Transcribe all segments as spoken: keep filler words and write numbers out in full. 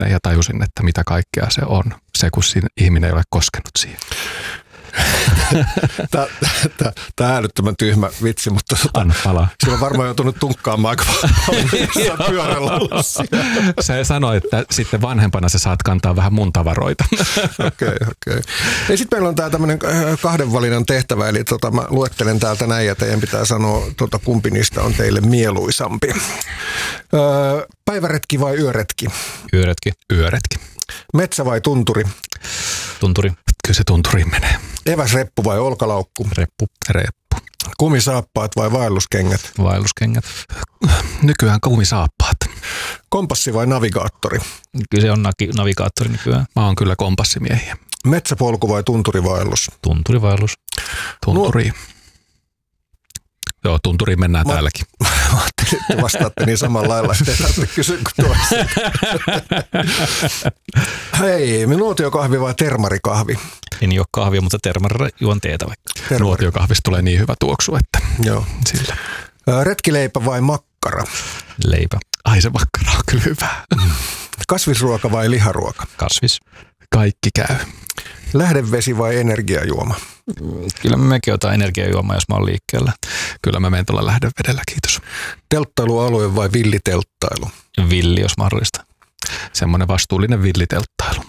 sinne ja tajusin, että mitä kaikkea se on. Se, kun siinä ihminen ei ole koskenut siihen. Tämä on älyttömän tyhmä vitsi, mutta Anna palaa. Sillä on varmaan joutunut tunkkaamaan aika paljon pyörällä ollut. Se sanoi, että sitten vanhempana sä saat kantaa vähän mun tavaroita. Okei, okei. Okay. Ja sitten meillä on tämä tämmöinen kahden valinnan tehtävä, eli tota, mä luettelen täältä näin ja teidän pitää sanoa, tota, kumpi niistä on teille mieluisampi. Öö, päiväretki vai yöretki? Yöretki. Yöretki. Metsä vai tunturi? Tunturi. Kyllä se tunturiin menee. Eväsreppu vai olkalaukku? Reppu. Reppu. Kumisaappaat vai vaelluskengät? Vaelluskengät. Nykyään kumisaappaat. Kompassi vai navigaattori? Kyllä se on navigaattori nykyään. Mä oon kyllä kompassimiehiä. Metsäpolku vai tunturivaellus? Tunturivaellus. Tunturi. Nuo. Joo, tunturiin mennään mä, täälläkin. Mä ajattelin, että vastaatte niin samalla lailla, ettei tarvitse kysyä kuin toista. Hei, nuotiokahvi vai termarikahvi? En juo kahvia, mutta termarilla juon teetä vaikka. Termari. Nuotiokahvista tulee niin hyvä tuoksu, että joo. Sillä. Retkileipä vai makkara? Leipä. Ai se makkara on kyllä hyvä. Kasvisruoka vai liharuoka? Kasvis. Kaikki käy. Lähdevesi vai energiajuoma? Kyllä mekin otan energiajuomaa, jos mä oon liikkeellä. Kyllä mä menen tuolla lähdevedellä, kiitos. Telttailualue vai villitelttailu? Villi, jos mahdollista. Semmoinen vastuullinen villitelttailu.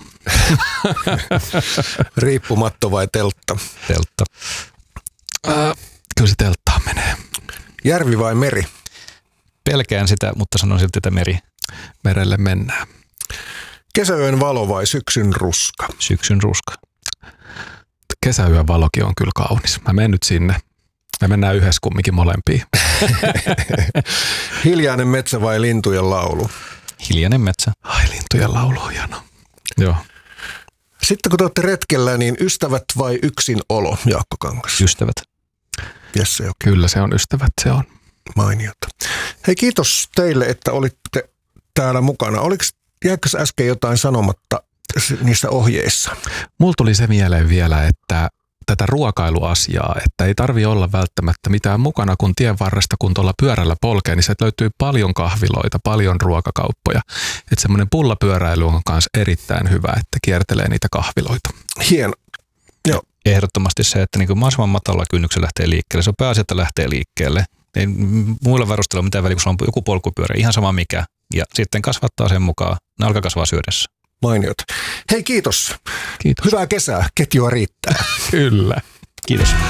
Riippumatto vai teltta? Teltta. Äh, kyllä se telttaan menee. Järvi vai meri? Pelkään sitä, mutta sanon silti, että meri. Merelle mennään. Kesäyön valo vai syksyn ruska? Syksyn ruska. Kesäyön valokin on kyllä kaunis. Mä menen nyt sinne. Me mennään yhdessä kumminkin molempiin. Hiljainen metsä vai lintujen laulu? Hiljainen metsä. Ai, lintujen laulu on hieno. Joo. Sitten kun te olette retkellä, niin ystävät vai yksin olo, Jaakko Kangas? Ystävät. Jesse, okay. Kyllä se on ystävät, se on. Mainiota. Hei, kiitos teille, että olitte täällä mukana. Oliko, jäikö äsken jotain sanomatta niissä ohjeissa? Mulla tuli se mieleen vielä, että tätä ruokailuasiaa, että ei tarvi olla välttämättä mitään mukana, kun tien varresta, kun tuolla pyörällä polkee, niin sieltä löytyy paljon kahviloita, paljon ruokakauppoja. Että semmoinen pullapyöräily on myös erittäin hyvä, että kiertelee niitä kahviloita. Hieno. Joo. Ehdottomasti se, että niin mahdollisimman matalalla kynnyksellä lähtee liikkeelle. Se on pääasia, että lähtee liikkeelle. Ei muilla varustella ole mitään väliä, kun sulla on joku polkupyörä, ihan sama mikä. Ja sitten kasvattaa sen mukaan. Ne alkaa kasvaa syödessä. Mainiot. Hei, kiitos. Kiitos. Hyvää kesää. Ketjua riittää. Kyllä. Kiitos.